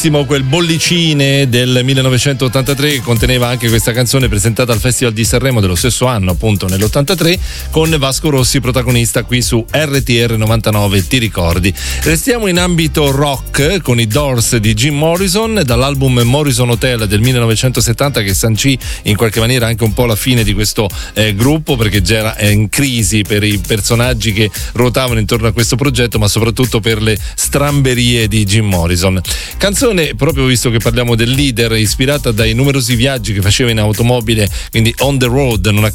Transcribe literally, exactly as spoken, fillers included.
bellissimo quel bollicine del millenovecentottantatré che conteneva anche questa canzone presentata al Festival di Sanremo dello stesso anno, appunto nell'ottantatré, con Vasco Rossi protagonista qui su R T R novantanove, ti ricordi. Restiamo in ambito rock con i Doors di Jim Morrison, dall'album Morrison Hotel del millenovecentosettanta, che sancì in qualche maniera anche un po' la fine di questo eh, gruppo, perché già era eh, in crisi per i personaggi che ruotavano intorno a questo progetto, ma soprattutto per le stramberie di Jim Morrison. Canzone, proprio visto che parliamo del leader, ispirata dai numerosi viaggi che faceva in automobile, quindi on the road, non a